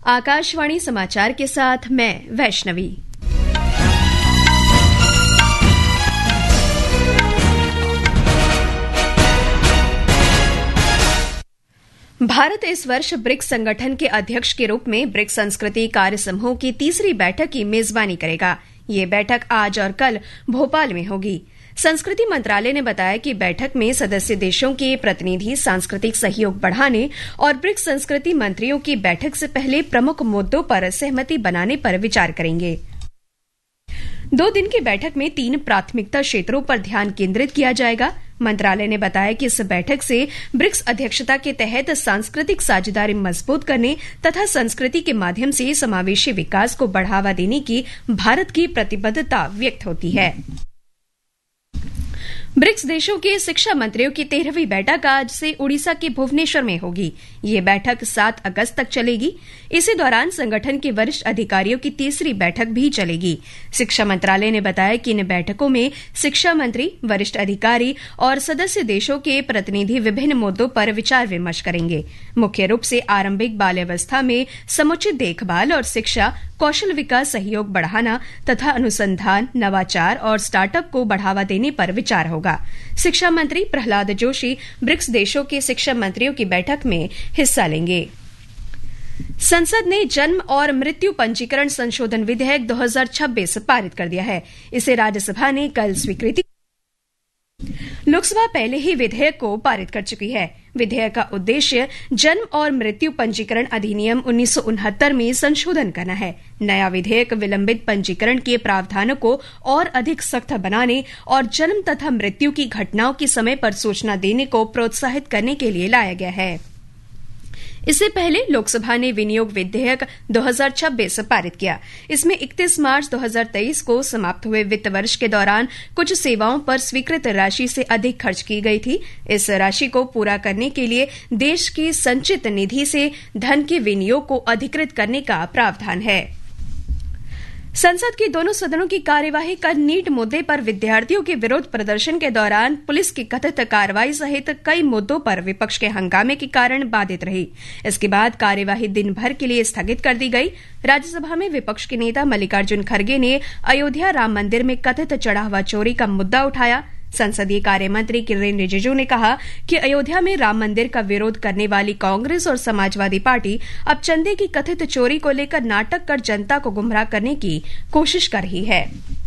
आकाशवाणी समाचार के साथ मैं वैष्णवी। भारत इस वर्ष ब्रिक्स संगठन के अध्यक्ष के रूप में ब्रिक्स संस्कृति कार्य समूह की तीसरी बैठक की मेजबानी करेगा। ये बैठक आज और कल भोपाल में होगी। संस्कृति मंत्रालय ने बताया कि बैठक में सदस्य देशों के प्रतिनिधि सांस्कृतिक सहयोग बढ़ाने और ब्रिक्स संस्कृति मंत्रियों की बैठक से पहले प्रमुख मुद्दों पर सहमति बनाने पर विचार करेंगे। 2 दिन की बैठक में 3 प्राथमिकता क्षेत्रों पर ध्यान केंद्रित किया जाएगा। मंत्रालय ने बताया कि इस बैठक से ब्रिक्स अध्यक्षता के तहत सांस्कृतिक साझेदारी मजबूत करने तथा संस्कृति के माध्यम से समावेशी विकास को बढ़ावा देने की भारत की प्रतिबद्धता व्यक्त होती है। ब्रिक्स देशों के शिक्षा मंत्रियों की 13वीं बैठक आज से उड़ीसा के भुवनेश्वर में होगी। ये बैठक 7 अगस्त तक चलेगी। इसी दौरान संगठन के वरिष्ठ अधिकारियों की तीसरी बैठक भी चलेगी। शिक्षा मंत्रालय ने बताया कि इन बैठकों में शिक्षा मंत्री, वरिष्ठ अधिकारी और सदस्य देशों के प्रतिनिधि विभिन्न मुद्दों पर विचार विमर्श करेंगे। मुख्य रूप से आरंभिक बाल्यावस्था में समुचित देखभाल और शिक्षा, कौशल विकास सहयोग बढ़ाना तथा अनुसंधान, नवाचार और स्टार्टअप को बढ़ावा देने पर विचार होगा। शिक्षा मंत्री प्रहलाद जोशी ब्रिक्स देशों के शिक्षा मंत्रियों की बैठक में हिस्सा लेंगे। संसद ने जन्म और मृत्यु पंजीकरण संशोधन विधेयक 2026 पारित कर दिया है। इसे राज्यसभा ने कल स्वीकृति। लोकसभा पहले ही विधेयक को पारित कर चुकी है। विधेयक का उद्देश्य जन्म और मृत्यु पंजीकरण अधिनियम 1969 में संशोधन करना है। नया विधेयक विलंबित पंजीकरण के प्रावधानों को और अधिक सख्त बनाने और जन्म तथा मृत्यु की घटनाओं के समय पर सूचना देने को प्रोत्साहित करने के लिए लाया गया है। इससे पहले लोकसभा ने विनियोग विधेयक 2026 पारित किया। इसमें 31 मार्च 2023 को समाप्त हुए वित्त वर्ष के दौरान कुछ सेवाओं पर स्वीकृत राशि से अधिक खर्च की गई थी। इस राशि को पूरा करने के लिए देश की संचित निधि से धन के विनियोग को अधिकृत करने का प्रावधान है। संसद के दोनों सदनों की कार्यवाही कल नीट मुद्दे पर विद्यार्थियों के विरोध प्रदर्शन के दौरान पुलिस की कथित कार्रवाई सहित कई मुद्दों पर विपक्ष के हंगामे के कारण बाधित रही। इसके बाद कार्यवाही दिन भर के लिए स्थगित कर दी गई। राज्यसभा में विपक्ष के नेता मल्लिकार्जुन खड़गे ने अयोध्या राम मंदिर में कथित चढ़ावा चोरी का मुद्दा उठाया। संसदीय कार्य मंत्री किरेन रिजिजू ने कहा कि अयोध्या में राम मंदिर का विरोध करने वाली कांग्रेस और समाजवादी पार्टी अब चंदे की कथित चोरी को लेकर नाटक कर जनता को गुमराह करने की कोशिश कर रही है।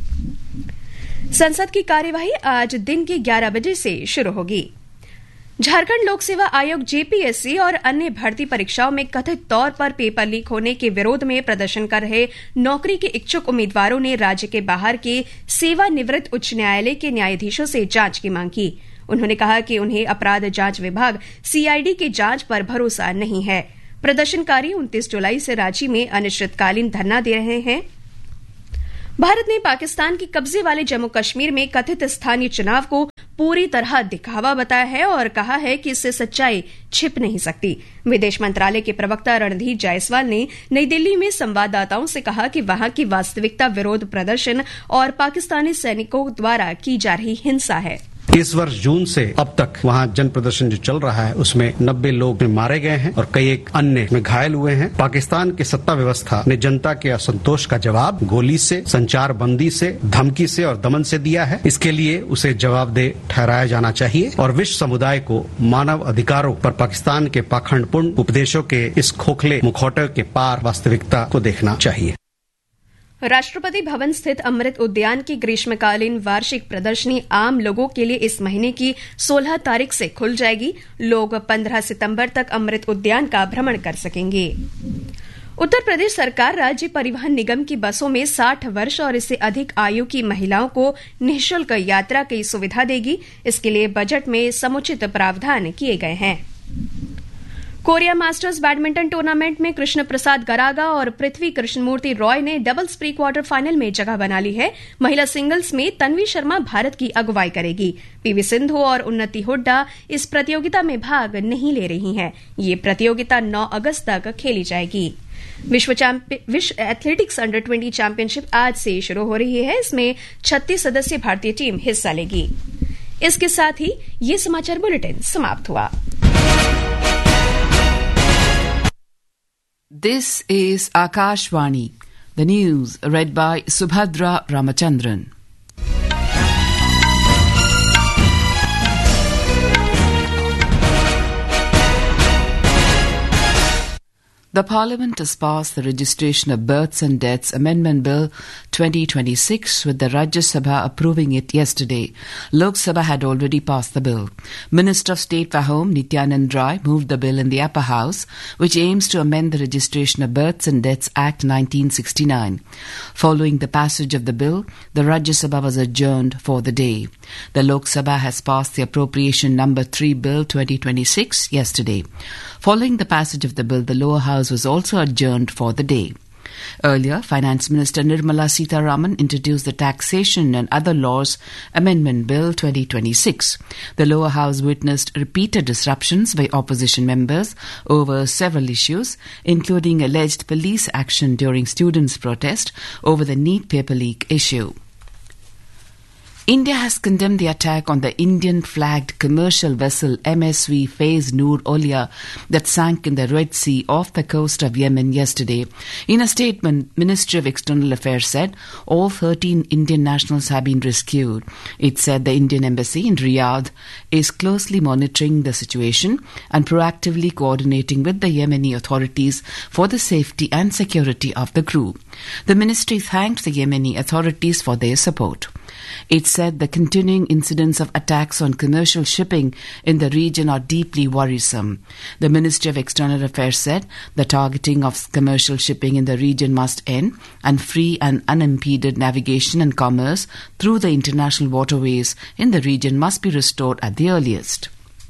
संसद की कार्यवाही आज दिन के 11 बजे से शुरू होगी। झारखंड लोक सेवा आयोग जेपीएससी और अन्य भर्ती परीक्षाओं में कथित तौर पर पेपर लीक होने के विरोध में प्रदर्शन कर रहे नौकरी के इच्छुक उम्मीदवारों ने राज्य के बाहर के सेवानिवृत्त उच्च न्यायालय के न्यायाधीशों से जांच की मांग की। उन्होंने कहा कि उन्हें अपराध जांच विभाग सीआईडी की जांच पर भरोसा नहीं है। प्रदर्शनकारी 29 जुलाई से रांची में अनिश्चितकालीन धरना दे रहे हैं। भारत ने पाकिस्तान के कब्जे वाले जम्मू कश्मीर में कथित स्थानीय चुनाव को पूरी तरह दिखावा बताया है और कहा है कि इससे सच्चाई छिप नहीं सकती। विदेश मंत्रालय के प्रवक्ता रणधीर जायसवाल ने नई दिल्ली में संवाददाताओं से कहा कि वहां की वास्तविकता विरोध प्रदर्शन और पाकिस्तानी सैनिकों द्वारा की जा रही हिंसा है। इस वर्ष जून से अब तक वहाँ जन प्रदर्शन जो चल रहा है उसमें 90 लोग मारे गए हैं और कई एक अन्य में घायल हुए हैं। पाकिस्तान की सत्ता व्यवस्था ने जनता के असंतोष का जवाब गोली से, संचार बंदी से, धमकी से और दमन से दिया है। इसके लिए उसे जवाबदेह ठहराया जाना चाहिए और विश्व समुदाय को मानव अधिकारों पर पाकिस्तान के पाखंडपूर्ण उपदेशों के इस खोखले मुखौटे के पार वास्तविकता को देखना चाहिए। राष्ट्रपति भवन स्थित अमृत उद्यान की ग्रीष्मकालीन वार्षिक प्रदर्शनी आम लोगों के लिए इस महीने की 16 तारीख से खुल जाएगी। लोग 15 सितंबर तक अमृत उद्यान का भ्रमण कर सकेंगे। उत्तर प्रदेश सरकार राज्य परिवहन निगम की बसों में 60 वर्ष और इससे अधिक आयु की महिलाओं को निःशुल्क यात्रा की सुविधा देगी। इसके लिए बजट में समुचित प्रावधान किए गए हैं। कोरिया मास्टर्स बैडमिंटन टूर्नामेंट में कृष्ण प्रसाद गरागा और पृथ्वी कृष्णमूर्ति रॉय ने डबल्स प्री क्वार्टर फाइनल में जगह बना ली है। महिला सिंगल्स में तन्वी शर्मा भारत की अगुवाई करेगी। पीवी सिंधु और उन्नति हुड्डा इस प्रतियोगिता में भाग नहीं ले रही हैं। ये प्रतियोगिता 9 अगस्त तक खेली जाएगी। विश्व एथलेटिक्स अंडर 20 चैंपियनशिप आज से शुरू हो रही है। इसमें 36 सदस्यीय भारतीय टीम हिस्सा लेगी। इसके साथ ही ये समाचार बुलेटिन समाप्त हुआ। This is Akashvani. The news read by Subhadra Ramachandran. The Parliament has passed the Registration of Births and Deaths Amendment Bill 2026 with the Rajya Sabha approving it yesterday. Lok Sabha had already passed the bill. Minister of State for Home Nityanand Rai moved the bill in the upper house, which aims to amend the Registration of Births and Deaths Act 1969. Following the passage of the bill, the Rajya Sabha was adjourned for the day. The Lok Sabha has passed the Appropriation Number 3 Bill 2026 yesterday. Following the passage of the bill, the lower house was also adjourned for the day. Earlier, Finance Minister Nirmala Sitharaman introduced the Taxation and Other Laws Amendment Bill 2026. The lower house witnessed repeated disruptions by opposition members over several issues, including alleged police action during students' protest over the NEET paper leak issue. India has condemned the attack on the Indian-flagged commercial vessel MSV Faiz Noor Olia that sank in the Red Sea off the coast of Yemen yesterday. In a statement, Ministry of External Affairs said all 13 Indian nationals have been rescued. It said the Indian Embassy in Riyadh is closely monitoring the situation and proactively coordinating with the Yemeni authorities for the safety and security of the crew. The ministry thanked the Yemeni authorities for their support. It said the continuing incidents of attacks on commercial shipping in the region are deeply worrisome. The Ministry of External Affairs said the targeting of commercial shipping in the region must end and free and unimpeded navigation and commerce through the international waterways in the region must be restored at the earliest.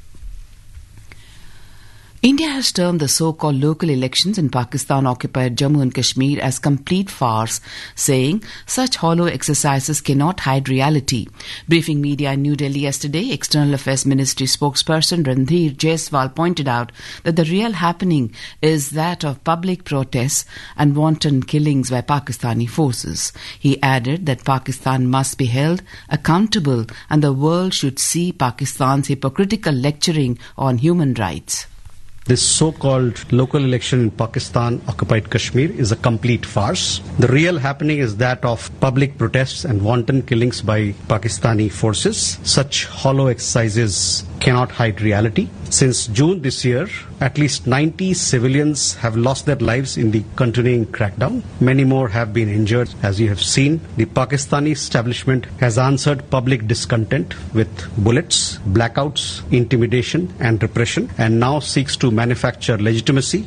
India has termed the so-called local elections in Pakistan-occupied Jammu and Kashmir as complete farce, saying such hollow exercises cannot hide reality. Briefing media in New Delhi yesterday, External Affairs Ministry spokesperson Randhir Jaiswal pointed out that the real happening is that of public protests and wanton killings by Pakistani forces. He added that Pakistan must be held accountable and the world should see Pakistan's hypocritical lecturing on human rights. This so-called local election in Pakistan-occupied Kashmir is a complete farce. The real happening is that of public protests and wanton killings by Pakistani forces. Such hollow exercises cannot hide reality. Since June this year, at least 90 civilians have lost their lives in the continuing crackdown. Many more have been injured. As you have seen, the Pakistani establishment has answered public discontent with bullets, blackouts, intimidation and repression, and now seeks to manufacture legitimacy.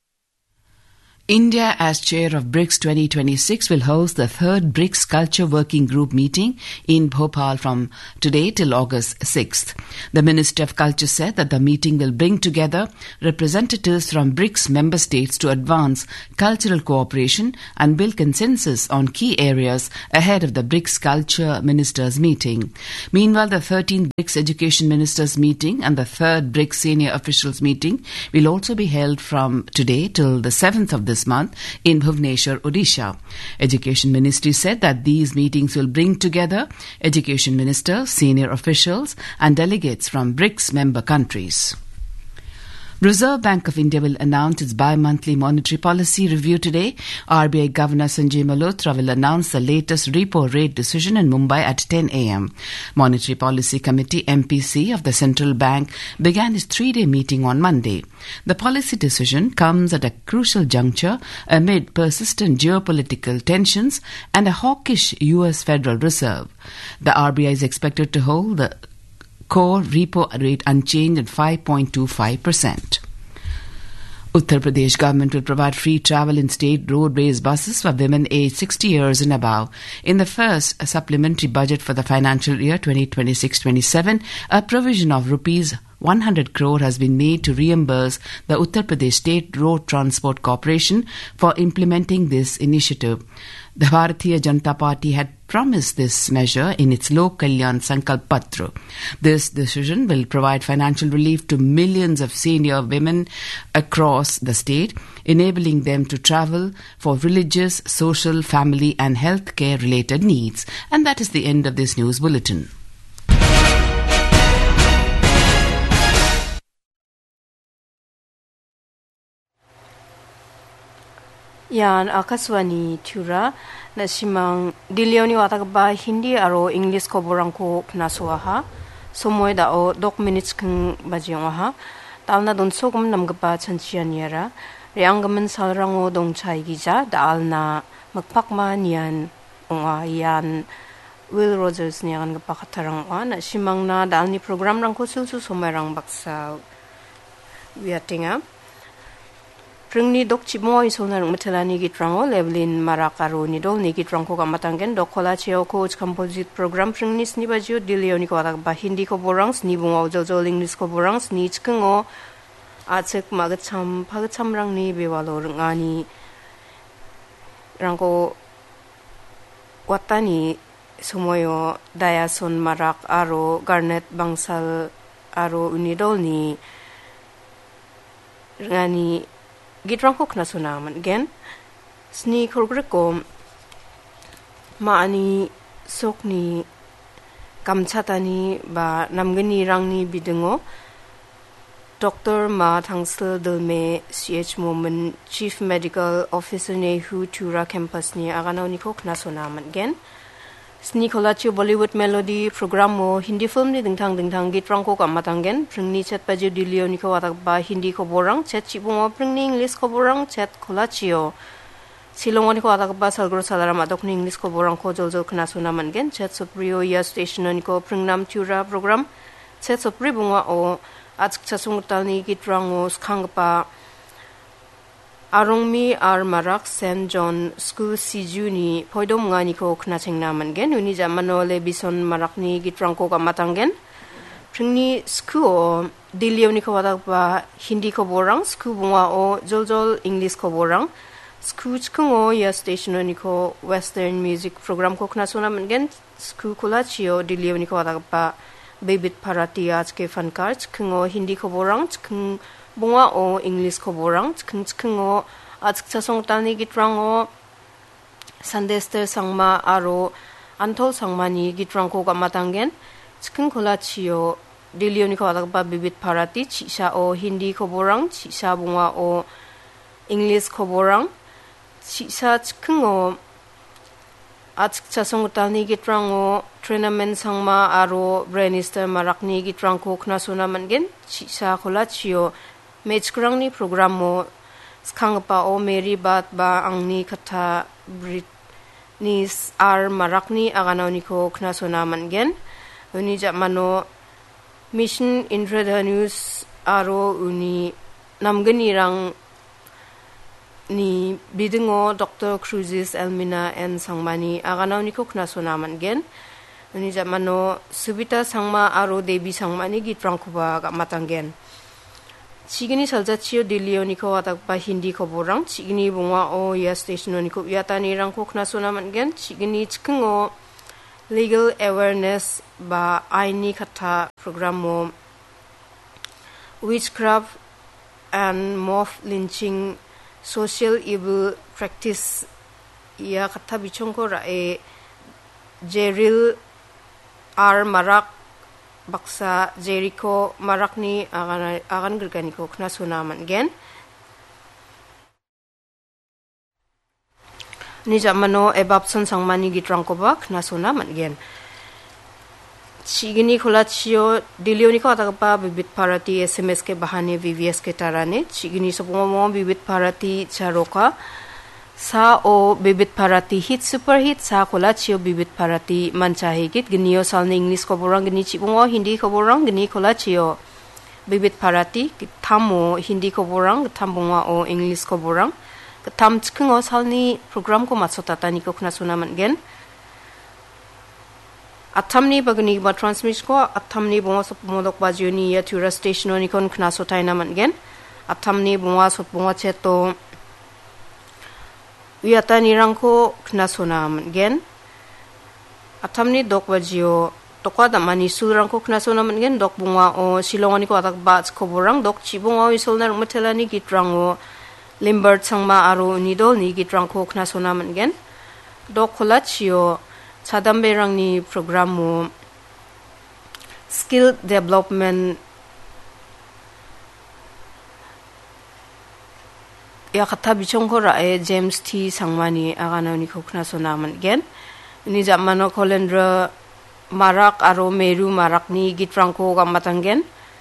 India, as chair of BRICS 2026, will host the third BRICS Culture Working Group meeting in Bhopal from today till August 6th. The Minister of Culture said that the meeting will bring together representatives from BRICS member states to advance cultural cooperation and build consensus on key areas ahead of the BRICS Culture Ministers meeting. Meanwhile, the 13th BRICS Education Ministers meeting and the 3rd BRICS Senior Officials meeting will also be held from today till the 7th of this month in Bhubaneswar, Odisha. Education Ministry said that these meetings will bring together education ministers, senior officials and delegates from BRICS member countries. Reserve Bank of India will announce its bi-monthly monetary policy review today. RBI Governor Sanjay Malhotra will announce the latest repo rate decision in Mumbai at 10 a.m. Monetary Policy Committee MPC of the Central Bank began its 3-day meeting on Monday. The policy decision comes at a crucial juncture amid persistent geopolitical tensions and a hawkish US Federal Reserve. The RBI is expected to hold the core repo rate unchanged at 5.25%. Uttar Pradesh government will provide free travel in state road-based buses for women aged 60 years and above. In the first supplementary budget for the financial year 2026-27, a provision of rupees 100 crore has been made to reimburse the Uttar Pradesh State Road Transport Corporation for implementing this initiative. The Bharatiya Janata Party had promised this measure in its Lok Kalyan Sankalp Patra. This decision will provide financial relief to millions of senior women across the state, enabling them to travel for religious, social, family and health care related needs. And that is the end of this news bulletin. Yan akaswani thura na simang dilioni watakba Hindi aro English ko borangko knaswaha somoy dao dok minutes kung bajiongha talna don sogum namgapa chanchianiara reanggaman salrango dongchai gija daalna magpakma niyan yan Will Rogers niyan gapakatarang na simang na daalni program rangko sulsu somerang baksa wiatinga Prungni dok chimo isolna rungmetelani gitrango Levlin Marakaro nidol ni gitrango kamatanggen dok kola cheo coach composite program prungni snibajio dilioni ko atak Hindi ko borang snibung aujojo English ko borang sni chkengo atsek magacham pagacham rangni bewalo rungani rangko watani sumoyo Dayason Marak aro Garnet Bangsal aro unidol ni rungani Gitrang ko knasunaman gen sni korgreko maani sokni kamchatani ba namgani rangni bidungo Dr. Ma Tangsel Delme CH Moment Chief Medical Officer ne hu tura campus ni aganaw ko knasunaman gen sni kolachi Bollywood Melody program mo Hindi film ni dingtang gitrang ko kamatanggen prungni chat paje dilioni ko watak ba Hindi ko borang chat chibungo prungni English ko borang chat kolachio silongoni ko watak ba salgro salaram adok ni English ko borang ko joljol knasuna mangen chat suprio ya station ni ko prungnam tura program chat supri bunga o atsk chasungtal ni gitrang o skhangpa Arongmi ar Marak St. John School Sijuni poidom ngani ko knacheng naman gen uni jamano le bison marakni gitrangko kamatanggen pringni school dilioni ko watak ba Hindi ko borang school bunga o joljol English ko borang school chkungo ya station ni ko Western music program ko knasuna mangen school kolachio dilioni ko watak ba Bibit Parati आज के फनकार chkungo Hindi ko borang chkung bunga o English ko borang chkung atskcha songtani gitrango Sandester sangma aro antol sangmani gitrangko kamatanggen chkung kolachio dilioni ko atakba Bibit Parati chisha o Hindi ko borang chisha bunga o English ko borang chisha chkung atskcha songtani gitrango tournament sangma aro Branister marakni gitrangko knasuna mangen chisha kolachio Mechkrangni program mo skangpa o Mary Bat ba angni kata Britnis ar marakni aganaw ko knasuna mangen uni jamano Mission Intradhanus aro uni namgani rang ni bidingo Dr. Cruzes Elmina and Sangmani aganaw ko knasuna mangen uni jamano Subita Sangma aro Devi Sangmani gitrangkuba kamatanggen Chigini saljachiyo dilioni ko watak ba Hindi ko borang chigini bunga o ya station ni ko yatani rang ko knasuna mangen chigini chkungo legal awareness ba aini kata program mo witchcraft and mob lynching social evil practice ya kata bichong ko rae Jeril R Marak baksa Jericho marakni agan gergani ko knasuna mangen ni jamano ebabson sangmani gitrangko ba knasuna mangen chigini kolachio dilioni ko atakpa Bibit Parati SMS ke bahane VVS ke tarane chigini sopomo Bibit Parati charoka sa o Bibit Parati hit super hit sa kolachio Bibit Parati manchahe git gnio salne English ko borang gni chibungo Hindi ko borang gni kolachio Bibit Parati thamo Hindi ko borang thambunga o English ko borang tham chkungo salni program ko matsotatani ko knasuna mangen athamni bagni ba transmit ko athamni bunga sop modok bajuni ya tura station ni kon knasotaina mangen athamni bunga sop bunga cheto Uyatani rangko knasuna mangen athamni dok bajio tokwa damani sulrangko knasuna mangen dok bunga o silongani ko atak bats ko borang dok chibunga isolna rungmatelani gitrango Limbert sangma aro nidol ni gitrangko knasuna mangen dok kolachio chadamberangni program mo skill development ya kata bichong ko rae James T sangmani agana ni ko khna sona man gen ni jamano kolendra marak aro meru marak ni gitrangko ga matanggen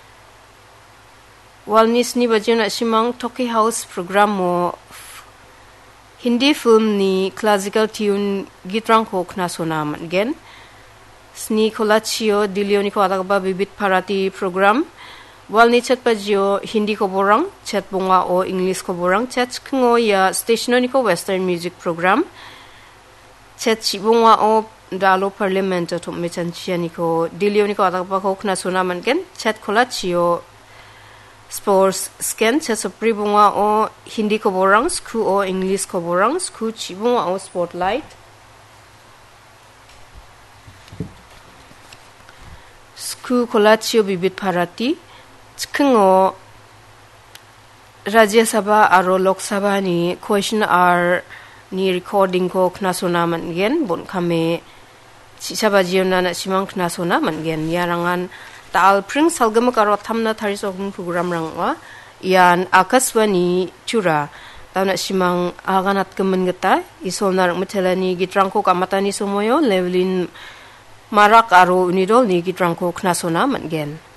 walnis ni bajuna simang Toki House program mo Hindi film ni classical tune gitrangko khna sona man gen sni kolachio dilioni ko adagba bibit parati program walni chat pajio Hindi ko borang chat bunga o English ko borang chat khngo ya stationoni ko western music program chat chibunga o dalo parliament to mechanchiani ko dilioni ko adagba ko khna sona man gen chat kolachio sports scan chat supri bunga o Hindi ko borang sku o English ko borang sku chibunga o spotlight sku kolachio bibit parati chkhngo Rajya Sabha aro Lok Sabha ni question hour ni recording ko khna sona man gen bon khame chaba jiona na simang khna sona man gen yarangan tal pring salgam karo thamna thari sokung program rangwa yan akaswani chura tawna simang aganat kemen gata isolnar muthelani gitrangko kamatani somoyo levelin marak aro unidol ni gitrangko khna sona man gen